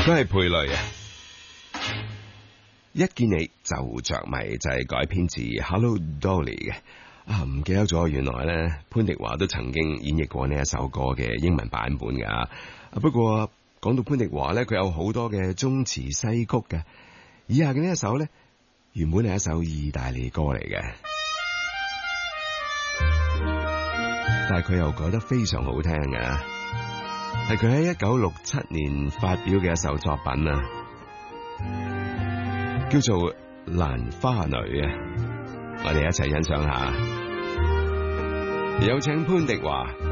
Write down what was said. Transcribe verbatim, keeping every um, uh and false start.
佢係佩雷啊！一見你就着迷就係改編自 Hello Dolly 嘅啊，唔記得咗原來咧潘迪華都曾經演繹過呢一首歌嘅英文版本噶啊。不過講到潘迪華咧，佢有好多嘅中詞西曲嘅。以下嘅呢一首咧，原本係一首意大利歌嚟嘅，但係佢又改得非常好聽嘅，係佢喺一九六七年發表嘅一首作品啊，叫做《蘭花女》啊，我哋一齊欣賞下，有請潘迪華。